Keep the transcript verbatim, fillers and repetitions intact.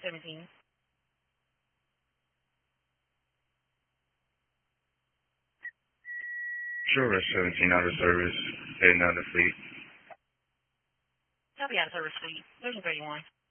seventeen. Sure, Rush seventeen out of service, heading out of fleet. Copy out of service fleet. Version thirty-one.